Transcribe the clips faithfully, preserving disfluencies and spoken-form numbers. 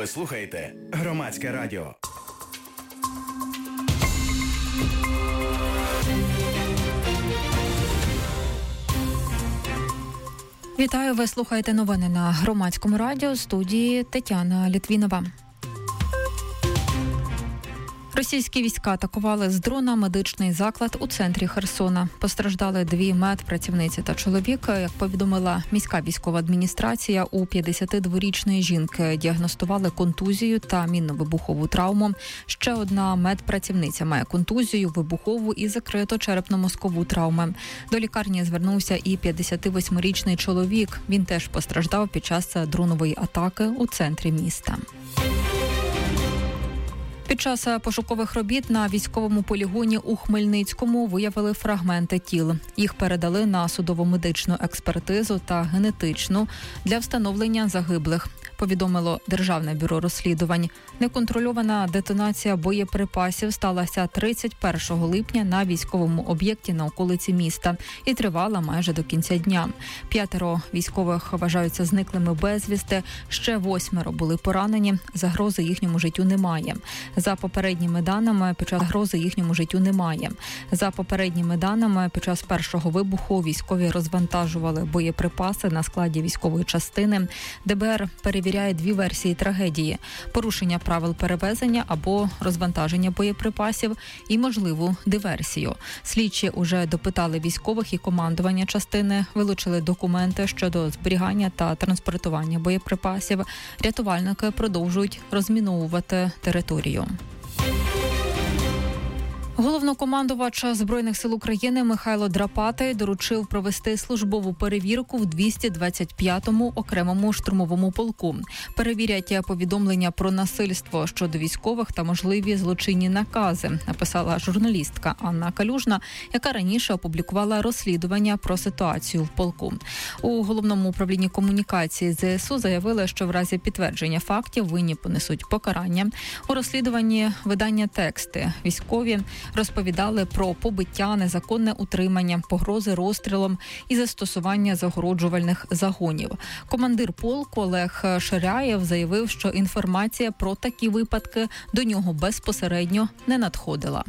Ви слухаєте Громадське радіо. Вітаю, ви слухаєте новини на Громадському радіо, студії Тетяна Літвінова. Російські війська атакували з дрона медичний заклад у центрі Херсона. Постраждали дві медпрацівниці та чоловік. Як повідомила міська військова адміністрація, у п'ятдесятидворічної жінки діагностували контузію та мінно-вибухову травму. Ще одна медпрацівниця має контузію, вибухову і закрито черепно-мозкову травми. До лікарні звернувся і п'ятдесятивосьмирічний чоловік. Він теж постраждав під час дронової атаки у центрі міста. Під час пошукових робіт на військовому полігоні у Хмельницькому виявили фрагменти тіл. Їх передали на судово-медичну експертизу та генетичну для встановлення загиблих, повідомило Державне бюро розслідувань. Неконтрольована детонація боєприпасів сталася тридцять першого липня на військовому об'єкті на околиці міста і тривала майже до кінця дня. П'ятеро військових вважаються зниклими безвісти, ще восьмеро були поранені, загрози їхньому життю немає. За попередніми даними, під час загрози їхньому життю немає. За попередніми даними, під час першого вибуху військові розвантажували боєприпаси на складі військової частини. ДБР перевіряє дві версії трагедії – порушення правил перевезення або розвантаження боєприпасів і можливу диверсію. Слідчі уже допитали військових і командування частини, вилучили документи щодо зберігання та транспортування боєприпасів. Рятувальники продовжують розміновувати територію. Головнокомандувач Збройних сил України Михайло Драпатий доручив провести службову перевірку в двісті двадцять п'ятому окремому штурмовому полку. Перевірять повідомлення про насильство щодо військових та можливі злочинні накази, написала журналістка Анна Калюжна, яка раніше опублікувала розслідування про ситуацію в полку. У Головному управлінні комунікації ЗСУ заявили, що в разі підтвердження фактів винні понесуть покарання. У розслідуванні видання «Тексти» військові розповідали про побиття, незаконне утримання, погрози розстрілом і застосування загороджувальних загонів. Командир полку Олег Ширяєв заявив, що інформація про такі випадки до нього безпосередньо не надходила.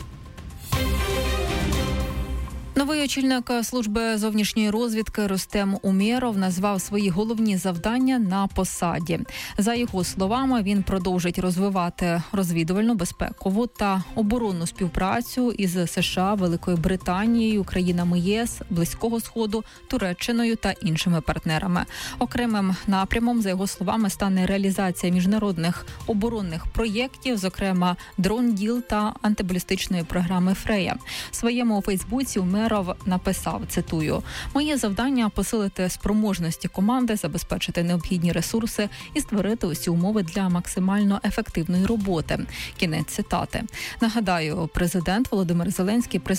Новий очільник служби зовнішньої розвідки Рустем Умєров назвав свої головні завдання на посаді. За його словами, він продовжить розвивати розвідувальну, безпекову та оборонну співпрацю із США, Великою Британією, країнами ЄС, Близького Сходу, Туреччиною та іншими партнерами. Окремим напрямом, за його словами, стане реалізація міжнародних оборонних проєктів, зокрема дрон-діл та антибалістичної програми «Фрея». В своєму Фейсбуці Умєров написав, цитую, «Моє завдання – посилити спроможності команди, забезпечити необхідні ресурси і створити усі умови для максимально ефективної роботи». Кінець цитати. Нагадаю, президент Володимир Зеленський